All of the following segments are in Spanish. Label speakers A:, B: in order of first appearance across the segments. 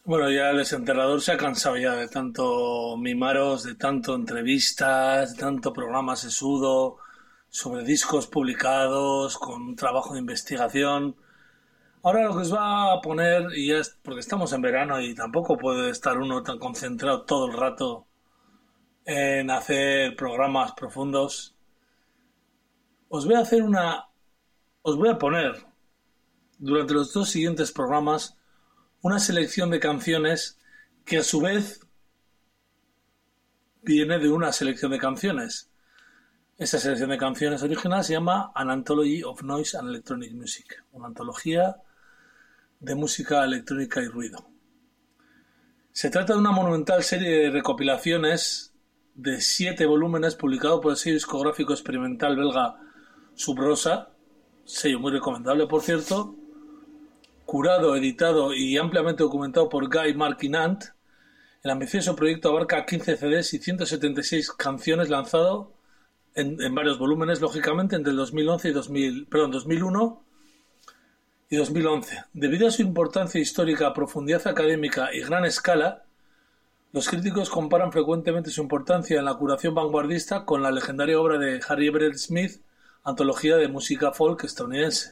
A: Bueno, ya el desenterrador se ha cansado ya de tanto mimaros, de tanto entrevistas, de tanto programa sesudo sobre discos publicados, con un trabajo de investigación. Ahora lo que os va a poner, y es porque estamos en verano y tampoco puede estar uno tan concentrado todo el rato en hacer programas profundos, os voy a hacer os voy a poner durante los dos siguientes programas una selección de canciones que a su vez viene de una selección de canciones. Esa selección de canciones original se llama An Anthology of Noise and Electronic Music, una antología de música electrónica y ruido. Se trata de una monumental serie de recopilaciones de 7 volúmenes publicado por el sello discográfico experimental belga Sub Rosa, sello muy recomendable por cierto, curado, editado y ampliamente documentado por Guy Marquinant. El ambicioso proyecto abarca 15 CDs y 176 canciones lanzado en varios volúmenes, lógicamente, entre el 2011 y 2001 y 2011. Debido a su importancia histórica, profundidad académica y gran escala, los críticos comparan frecuentemente su importancia en la curación vanguardista con la legendaria obra de Harry Everett Smith, Antología de música folk estadounidense.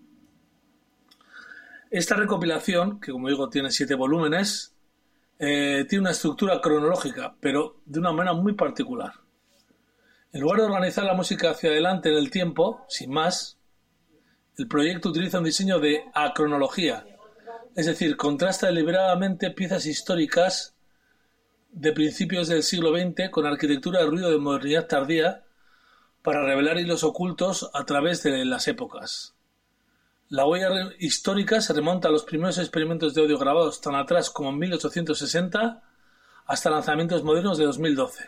A: Esta recopilación, que como digo tiene 7 volúmenes, tiene una estructura cronológica, pero de una manera muy particular. En lugar de organizar la música hacia adelante en el tiempo, sin más, el proyecto utiliza un diseño de acronología, es decir, contrasta deliberadamente piezas históricas de principios del siglo XX con arquitectura de ruido de modernidad tardía para revelar hilos ocultos a través de las épocas. La huella histórica se remonta a los primeros experimentos de audio grabados tan atrás como en 1860 hasta lanzamientos modernos de 2012.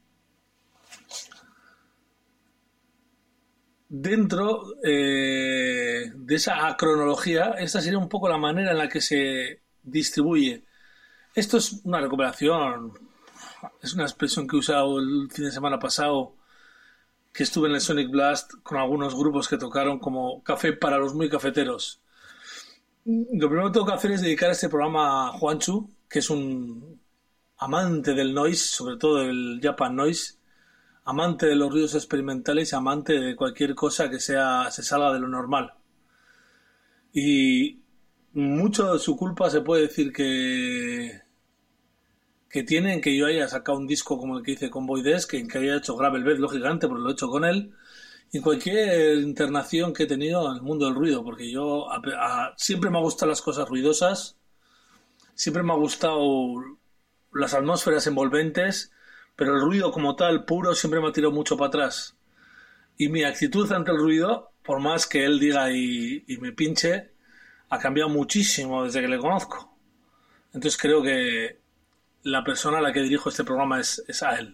A: Dentro de esa cronología, esta sería un poco la manera en la que se distribuye. Esto es una recuperación, es una expresión que he usado el fin de semana pasado, que estuve en el Sonic Blast con algunos grupos que tocaron como café para los muy cafeteros. Lo primero que tengo que hacer es dedicar este programa a Juanchu, que es un amante del noise, sobre todo del Japan Noise, amante de los ruidos experimentales y amante de cualquier cosa que se salga de lo normal. Y mucho de su culpa se puede decir que tienen que yo haya sacado un disco como el que hice con Boy Desk, que haya hecho Gravelbed, lógicamente, porque lo he hecho con él, y cualquier internación que he tenido en el mundo del ruido, porque yo siempre me han gustado las cosas ruidosas, siempre me ha gustado las atmósferas envolventes, pero el ruido como tal, puro, siempre me ha tirado mucho para atrás. Y mi actitud ante el ruido, por más que él diga y me pinche, ha cambiado muchísimo desde que le conozco. Entonces creo que la persona a la que dirijo este programa es a él.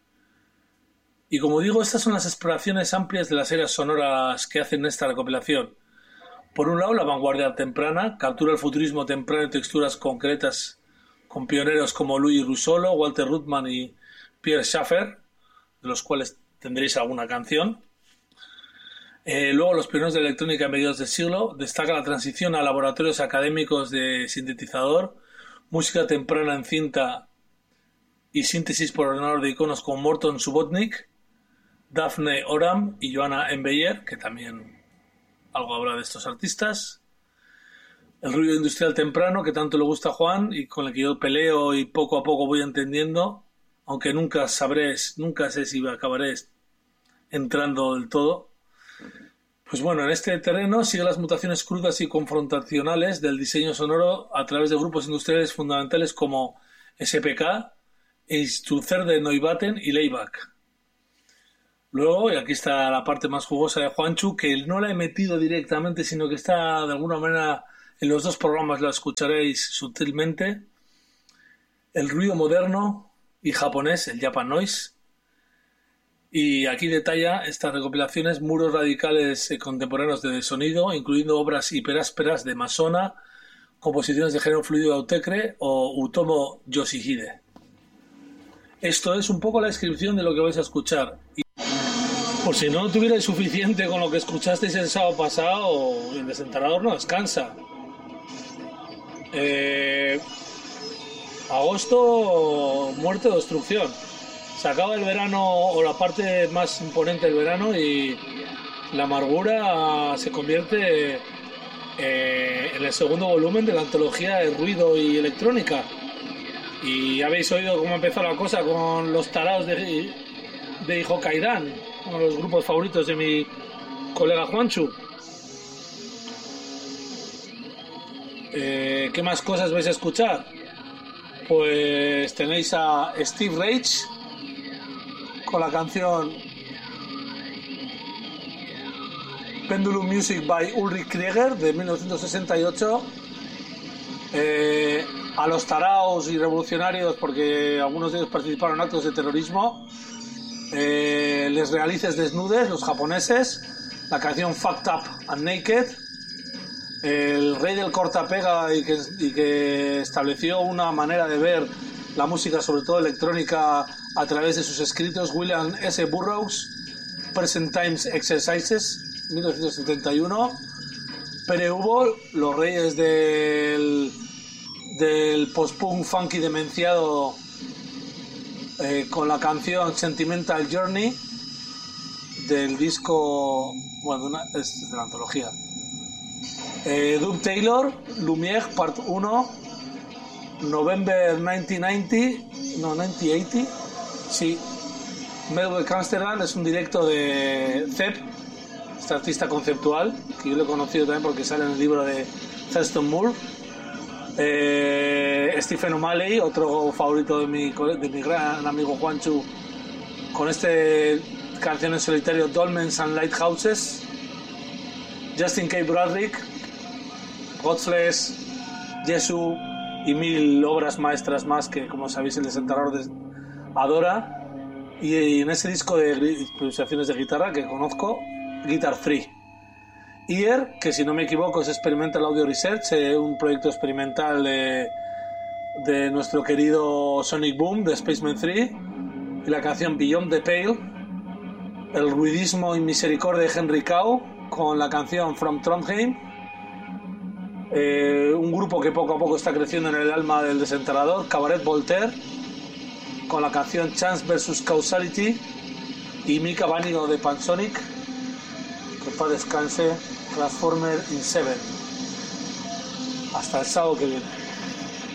A: Y como digo, estas son las exploraciones amplias de las eras sonoras que hacen esta recopilación. Por un lado, la vanguardia temprana captura el futurismo temprano en texturas concretas con pioneros como Louis Russolo, Walter Ruttmann y Pierre Schaeffer, de los cuales tendréis alguna canción. Luego, los pioneros de la electrónica a mediados del siglo. Destaca la transición a laboratorios académicos de sintetizador, música temprana en cinta y síntesis por ordenador de iconos como Morton Subotnick, Daphne Oram y Johanna Embeyer, que también algo habla de estos artistas. El ruido industrial temprano, que tanto le gusta a Juan y con el que yo peleo y poco a poco voy entendiendo, aunque nunca sé si acabaré entrando del todo. Pues bueno, en este terreno sigue las mutaciones crudas y confrontacionales del diseño sonoro a través de grupos industriales fundamentales como SPK, Institucer de Neubatten y Layback. Luego, y aquí está la parte más jugosa de Juanchu, que no la he metido directamente, sino que está de alguna manera en los dos programas, la escucharéis sutilmente, el ruido moderno y japonés, el Japan Noise. Y aquí detalla estas recopilaciones muros radicales contemporáneos de sonido, incluyendo obras hiperásperas de Masona, composiciones de género fluido de Autechre o Utomo Yoshihide. Esto es un poco la descripción de lo que vais a escuchar. Y por si no tuvierais suficiente con lo que escuchasteis el sábado pasado, el desenterrador no descansa. Agosto, muerte o destrucción. Se acaba el verano o la parte más imponente del verano y la amargura se convierte en el segundo volumen de la antología de ruido y electrónica. Y habéis oído cómo empezó la cosa con los taraos de Hokaidan, uno de los grupos favoritos de mi colega Juanchu. ¿Qué más cosas vais a escuchar? Pues tenéis a Steve Reich con la canción Pendulum Music by Ulrich Krieger de 1968. A los taraos y revolucionarios, porque algunos de ellos participaron en actos de terrorismo, les realices desnudes, los japoneses, la canción Fucked Up and Naked. El rey del cortapega y que estableció una manera de ver la música, sobre todo electrónica, a través de sus escritos, William S. Burroughs, Present Times Exercises, 1971. Pero hubo los reyes del post-punk funky demenciado, con la canción Sentimental Journey del disco, bueno, es de la antología. Doug Taylor, Lumière, Part 1, November 1980, sí. Melville Amsterdam es un directo de Zep, este artista conceptual, que yo lo he conocido también porque sale en el libro de Thurston Moore. Stephen O'Malley, otro favorito de mi gran amigo Juanchu, con este canción en solitario, Dolmens and Lighthouses. Justin K. Bradrick, Godsless, Jesu y mil obras maestras más que, como sabéis, el desenterrador adora. Y en ese disco de improvisaciones de guitarra que conozco, Guitar 3. Ear, que si no me equivoco es Experimental Audio Research, un proyecto experimental de nuestro querido Sonic Boom, de Spaceman 3, y la canción Beyond the Pale, el ruidismo y misericordia de Henry Cow, con la canción From Trondheim, un grupo que poco a poco está creciendo en el alma del desenterrador, Cabaret Voltaire, con la canción Chance vs Causality, y Mika Banigo de Pansonic, que para descanse, Transformer in 7. Hasta el sábado que viene.